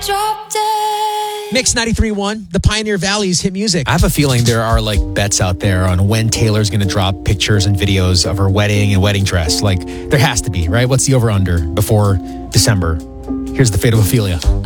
drop dead. Mix 93.1, the Pioneer Valley's hit music. I have a feeling there are like bets out there on when Taylor's going to drop pictures and videos of her wedding and wedding dress. Like, there has to be, right? What's the over-under before December? Here's the fate of Ophelia.